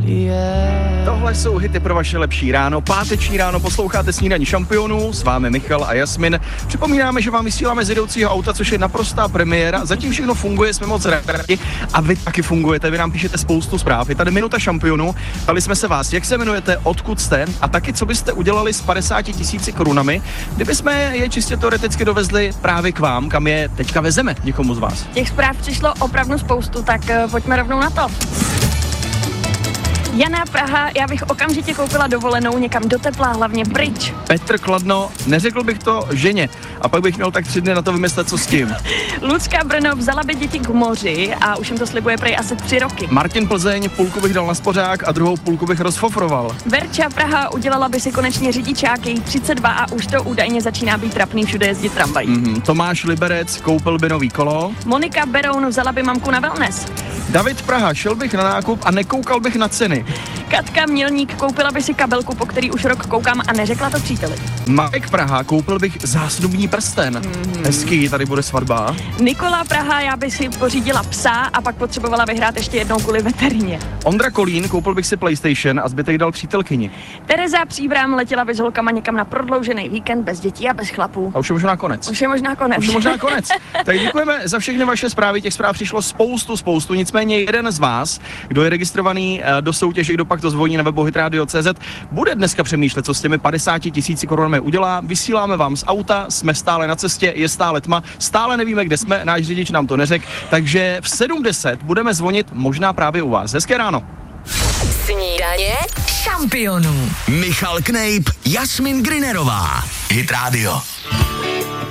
Tohle jsou hity pro vaše lepší ráno. Páteční ráno posloucháte Snídaní šampionů, s vámi Michal a Jasmin. Připomínáme, že vám vysíláme z jedoucího auta, což je naprostá premiéra. Zatím všechno funguje, jsme moc rádi a vy taky fungujete. Vy nám píšete spoustu zpráv. Je tady minuta šampionů. Ptali jsme se vás, jak se jmenujete, odkud jste a taky, co byste udělali s 50 000 korunami, kdyby jsme je čistě teoreticky dovezli právě k vám, kam je teďka vezeme někomu z vás. Těch zpráv přišlo opravdu spoustu, tak pojďme rovnou na to. Jana, Praha, já bych okamžitě koupila dovolenou někam do tepla, hlavně pryč. Petr, Kladno, neřekl bych to ženě a pak bych měl tak 3 dny na to vymyslet, co s tím. Lucka, Brno, vzala by děti k moři a už jim to slibuje prej asi 3 roky. Martin, Plzeň, půlku bych dal na spořák a druhou půlku bych rozfofroval. Verča, Praha, udělala by si konečně řidičák, její 32 a už to údajně začíná být trapný všude jezdit tramvají. Tomáš, Liberec, koupil by nový kolo. Monika, Beroun, vzala by mamku na wellness. David, Praha, šel bych na nákup a nekoukal bych na ceny. Katka, Mělník, koupila by si kabelku, po který už rok koukám a neřekla to příteli. Marek, Praha, koupil bych zásnubní prsten. Hezký, tady bude svatba. Nikola, Praha, já bych si pořídila psa a pak potřebovala vyhrát ještě jednou kvůli veterině. Ondra, Kolín, koupil bych si PlayStation a zbytek dal přítelkyni. Tereza, Příbram, letěla by s holkama někam na prodloužený víkend bez dětí a bez chlapů. A už je možná konec. Už je možná konec. Tak děkujeme za všechny vaše zprávy, těch zpráv přišlo spoustu, nicméně jeden z vás, kdo je registrovaný do soutěže, kdo pak to zvoní na webu hitradio.cz, bude dneska přemýšlet, co s těmi 50 000 korunami udělá. Vysíláme vám z auta, jsme stále na cestě, je stále tma, stále nevíme, kde jsme, náš řidič nám to neřekl, takže v 7:10 budeme zvonit možná právě u vás. Hezké ráno. Snídaně šampionů. Michal Knejp, Jasmin Grinerová. Hit Radio.